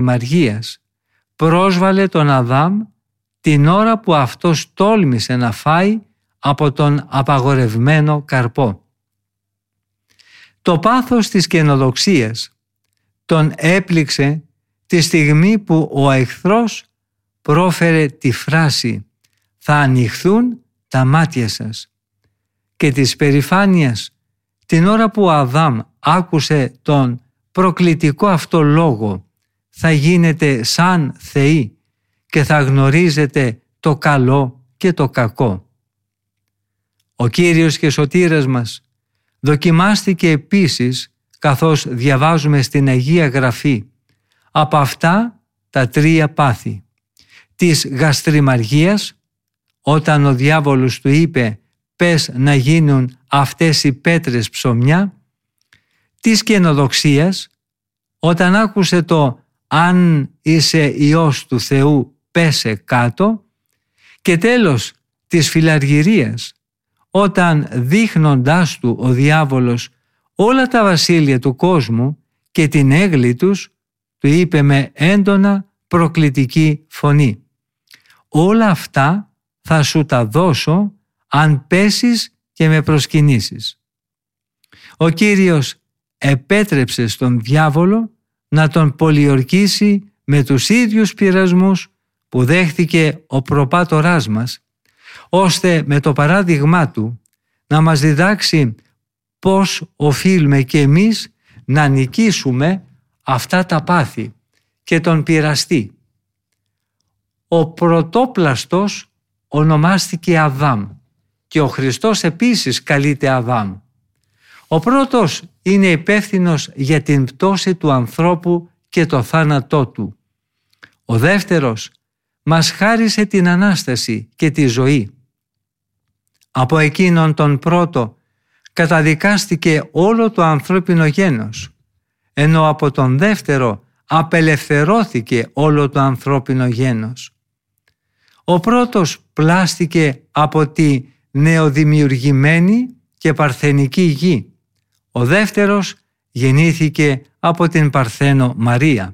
γαστριμαργίας πρόσβαλε τον Αδάμ την ώρα που αυτός τόλμησε να φάει από τον απαγορευμένο καρπό. Το πάθος της καινοδοξίας τον έπληξε τη στιγμή που ο εχθρός πρόφερε τη φράση «Θα ανοιχθούν τα μάτια σας» και της περηφάνειας την ώρα που ο Αδάμ άκουσε τον προκλητικό αυτό λόγο «Θα γίνετε σαν θεοί και θα γνωρίζετε το καλό και το κακό». Ο Κύριος και Σωτήρας μας δοκιμάστηκε επίσης, καθώς διαβάζουμε στην Αγία Γραφή, από αυτά τα τρία πάθη της γαστριμαργίας, όταν ο διάβολος του είπε «Πες να γίνουν αυτές οι πέτρες ψωμιά», της καινοδοξίας, όταν άκουσε το «Αν είσαι Υιός του Θεού, πέσε κάτω», και τέλος της φιλαργυρίας, όταν δείχνοντάς του ο διάβολος όλα τα βασίλεια του κόσμου και την έγκλη τους, του είπε με έντονα προκλητική φωνή «Όλα αυτά θα σου τα δώσω αν πέσεις και με προσκυνήσεις». Ο Κύριος επέτρεψε στον διάβολο να τον πολιορκήσει με τους ίδιους πειρασμούς που δέχθηκε ο προπάτοράς μας, ώστε με το παράδειγμά του να μας διδάξει πώς οφείλουμε και εμείς να νικήσουμε αυτά τα πάθη και τον πειραστή. Ο πρωτόπλαστος ονομάστηκε Αδάμ και ο Χριστός επίσης καλείται Αδάμ. Ο πρώτος είναι υπεύθυνος για την πτώση του ανθρώπου και το θάνατό του. Ο δεύτερος μας χάρισε την Ανάσταση και τη ζωή. Από εκείνον τον πρώτο καταδικάστηκε όλο το ανθρώπινο γένος, ενώ από τον δεύτερο απελευθερώθηκε όλο το ανθρώπινο γένος. Ο πρώτος πλάστηκε από τη νεοδημιουργημένη και παρθενική γη. Ο δεύτερος γεννήθηκε από την Παρθένο Μαρία.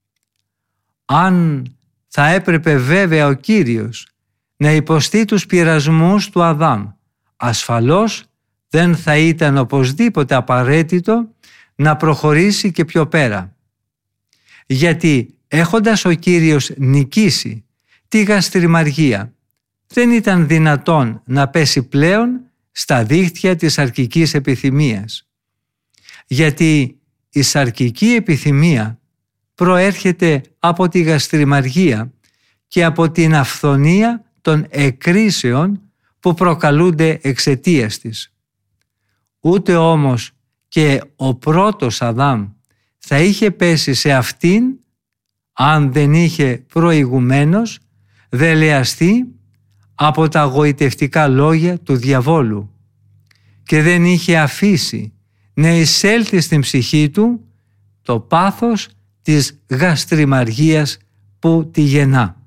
Αν θα έπρεπε βέβαια ο Κύριος να υποστεί τους πειρασμούς του Αδάμ, ασφαλώς δεν θα ήταν οπωσδήποτε απαραίτητο να προχωρήσει και πιο πέρα. Γιατί έχοντας ο Κύριος νικήσει τη γαστριμαργία, δεν ήταν δυνατόν να πέσει πλέον στα δίχτυα της σαρκικής επιθυμίας. Γιατί η σαρκική επιθυμία προέρχεται από τη γαστριμαργία και από την αυθονία των εκρίσεων που προκαλούνται εξαιτίας της. Ούτε όμως και ο πρώτος Αδάμ θα είχε πέσει σε αυτήν αν δεν είχε προηγουμένως δελεαστεί από τα γοητευτικά λόγια του διαβόλου και δεν είχε αφήσει να εισέλθει στην ψυχή του το πάθος της γαστριμαργίας που τη γεννά.